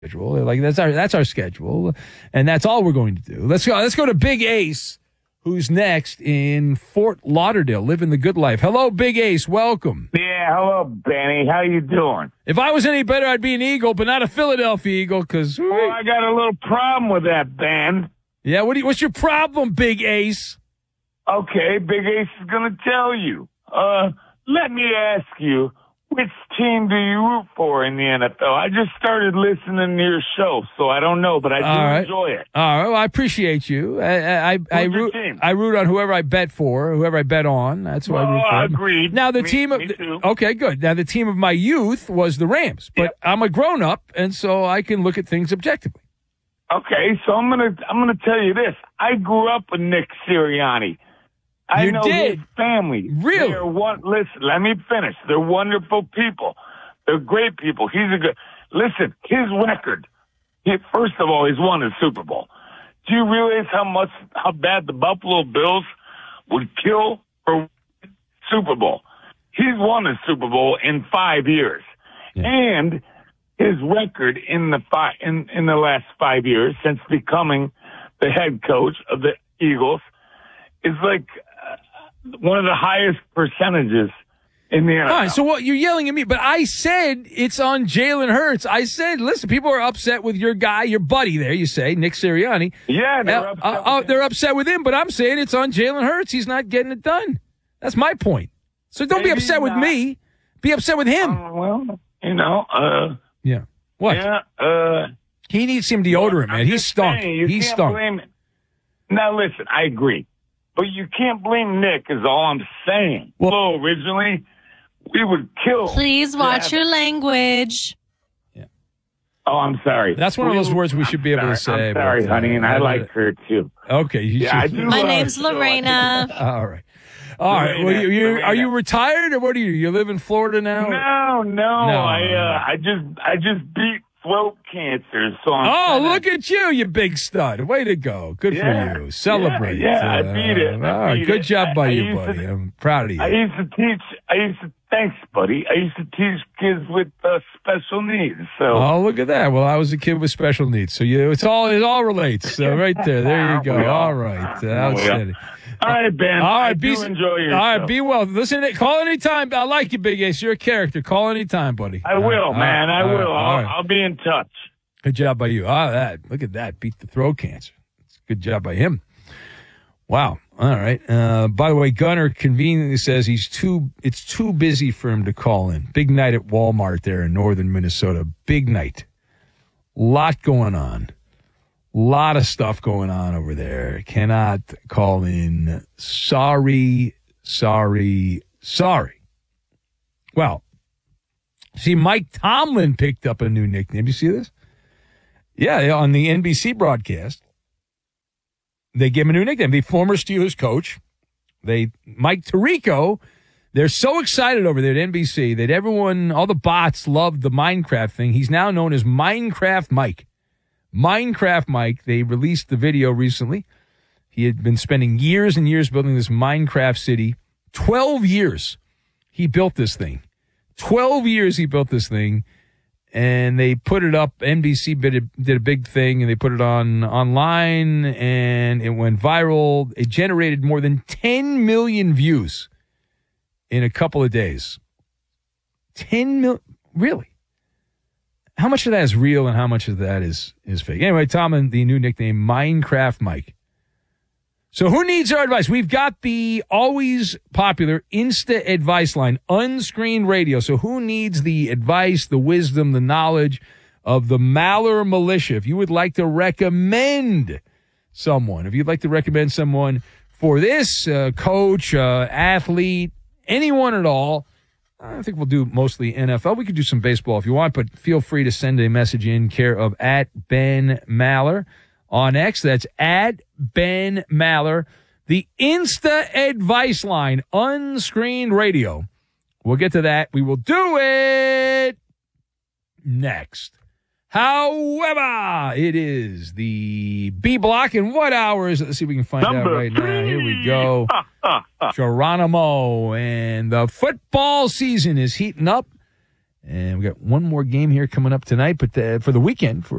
schedule. Like that's our schedule, and that's all we're going to do. Let's go to Big Ace, who's next in Fort Lauderdale, living the good life. Hello, Big Ace. Welcome. Yeah, hello, Benny. How you doing? If I was any better, I'd be an Eagle, but not a Philadelphia Eagle. Because I got a little problem with that, Ben. Yeah, what's your problem, Big Ace? Okay, Big Ace is gonna tell you. Let me ask you, which team do you root for in the NFL? I just started listening to your show, so I don't know, but I do enjoy it. All right, well, I appreciate you. I root on whoever I bet for, whoever I bet on. That's who I root for. Agreed. Now the me too. Okay, good. Now the team of my youth was the Rams, but I'm a grown up, and so I can look at things objectively. Okay, so I'm gonna tell you this. I grew up with Nick Sirianni. I know his family. Really? Listen, let me finish. They're wonderful people. They're great people. Listen, his record. First of all, he's won a Super Bowl. Do you realize how bad the Buffalo Bills would kill for Super Bowl? He's won a Super Bowl in 5 years. Yeah. And his record in the last 5 years since becoming the head coach of the Eagles is like one of the highest percentages in the NFL. All right, so what you're yelling at me, but I said it's on Jalen Hurts. I said, listen, people are upset with your guy, your buddy there, you say, Nick Sirianni. Yeah, they're upset with him, but I'm saying it's on Jalen Hurts. He's not getting it done. That's my point. So don't be upset with me. Be upset with him. Yeah. What? Yeah, he needs some deodorant, man. He stunk. He stunk. Now, listen, I agree. But you can't blame Nick, is all I'm saying. Well, originally, we would kill. Please watch your language. Yeah. Oh, I'm sorry. That's one of those words we should be able to say. I'm sorry, honey, and I like her, too. Okay. I do. My name's Lorena. All right. All right. Well, are you retired, or what are you? You live in Florida now? No. I just beat throat cancer. So look at you big stud. Way to go. Good for you. Celebrate. Yeah, I beat it. All right. Good job by you, buddy. I'm proud of you. Thanks, buddy. I used to teach kids with special needs. So. Oh, look at that. Well, I was a kid with special needs. So it all relates. Right there. There you go. All right. Outstanding. All right, Ben. All right, I do enjoy your show. All right, be well. Listen, call anytime. I like you, Big Ace. You're a character. Call anytime, buddy. I will, man. I will. I'll be in touch. Good job by you. Look at that. Beat the throat cancer. Good job by him. Wow. All right. By the way, Gunner conveniently says it's too busy for him to call in. Big night at Walmart there in northern Minnesota. Big night. Lot going on. Lot of stuff going on over there. Cannot call in. Sorry. Well, see, Mike Tomlin picked up a new nickname. You see this? Yeah, on the NBC broadcast, they gave him a new nickname. The former Steelers coach, Mike Tirico, they're so excited over there at NBC that all the bots loved the Minecraft thing. He's now known as Minecraft Mike. Minecraft Mike, they released the video recently. He had been spending years and years building this Minecraft city. 12 years he built this thing. 12 years he built this thing, and they put it up. NBC did a big thing, and they put it online, and it went viral. It generated more than 10 million views in a couple of days. 10 million? Really? How much of that is real and how much of that is fake? Anyway, Tom, the new nickname, Minecraft Mike. So who needs our advice? We've got the always popular Insta advice line, Unscreened Radio. So who needs the advice, the wisdom, the knowledge of the Maller Militia? If you would like to recommend someone, for this coach, athlete, anyone at all, I think we'll do mostly NFL. We could do some baseball if you want, but feel free to send a message in care of @Ben_Maller on X. That's @Ben_Maller. The Insta advice line, Unscreened Radio. We'll get to that. We will do it next. However, it is the B block. And what hour is it? Let's see if we can find out right now. Here we go. Geronimo. And the football season is heating up. And we got one more game here coming up tonight, but for the weekend, for